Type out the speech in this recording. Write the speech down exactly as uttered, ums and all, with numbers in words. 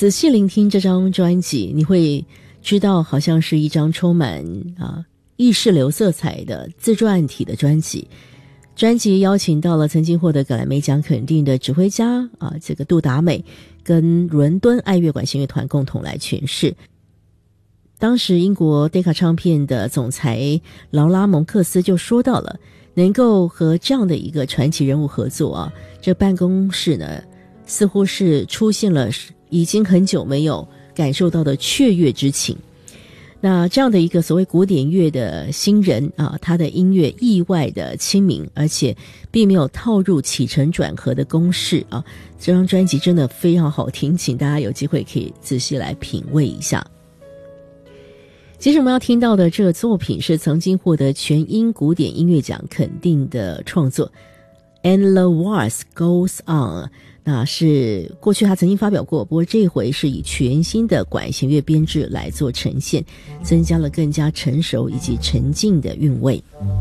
仔细聆听这张专辑，你会知道好像是一张充满啊意识流色彩的自传体的专辑。专辑邀请到了曾经获得格莱美奖肯定的指挥家啊，这个杜达美跟伦敦爱乐管弦乐团共同来诠释。当时英国 Decca 唱片的总裁劳拉蒙克斯就说到了，能够和这样的一个传奇人物合作啊，这办公室呢似乎是出现了已经很久没有感受到的雀跃之情。那这样的一个所谓古典乐的新人啊，他的音乐意外的亲民，而且并没有套入起承转合的公式啊，这张专辑真的非常好听，请大家有机会可以仔细来品味一下。其实我们要听到的这个作品是曾经获得全英古典音乐奖肯定的创作 And the Waltz Goes On， 那是过去他曾经发表过，不过这回是以全新的管弦乐编制来做呈现，增加了更加成熟以及沉静的韵味。